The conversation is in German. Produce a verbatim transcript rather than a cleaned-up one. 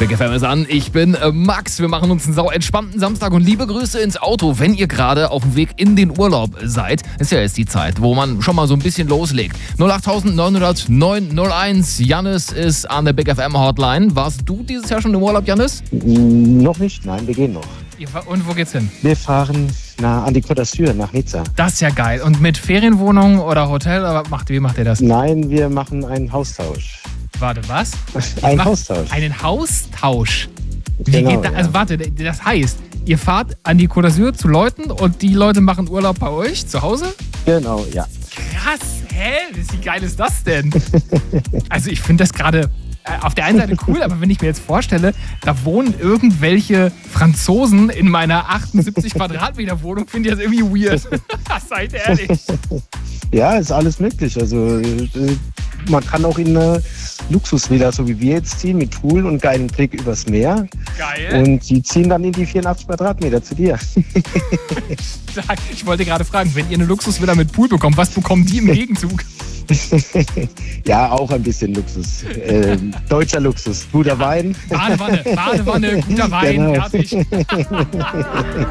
Big F M ist an, ich bin äh, Max. Wir machen uns einen sau entspannten Samstag und liebe Grüße ins Auto, wenn ihr gerade auf dem Weg in den Urlaub seid. Ist ja jetzt die Zeit, wo man schon mal so ein bisschen loslegt. null acht neun null null neun null eins. Jannis ist an der Big F M Hotline. Warst du dieses Jahr schon im Urlaub, Jannis? Noch nicht, nein, wir gehen noch. Und wo geht's hin? Wir fahren nach, an die Côte d'Azur, nach Nizza. Das ist ja geil. Und mit Ferienwohnung oder Hotel, oder macht, wie macht ihr das? Nein, wir machen einen Haustausch. Warte, was? Ein Macht Haustausch. Einen Haustausch? Wie Genau, geht da? ja. Also warte, das heißt, ihr fahrt an die Côte d'Azur zu Leuten und die Leute machen Urlaub bei euch zu Hause? Genau, ja. Krass, hä? Wie geil ist das denn? Also ich finde das gerade äh, auf der einen Seite cool, aber wenn ich mir jetzt vorstelle, da wohnen irgendwelche Franzosen in meiner achtundsiebzig Quadratmeter Wohnung, finde ich das irgendwie weird. Seid ehrlich. Ja, ist alles möglich. Also äh, man kann auch in eine Luxusvilla, so wie wir jetzt ziehen, mit Pool und geilen Blick übers Meer. Geil. Und die ziehen dann in die vierundachtzig Quadratmeter zu dir. Ich wollte gerade fragen, wenn ihr eine Luxusvilla mit Pool bekommt, was bekommen die im Gegenzug? Ja, auch ein bisschen Luxus. Äh, deutscher Luxus. Guter Wein. Badewanne, Badewanne, guter Wein, Genau. fertig.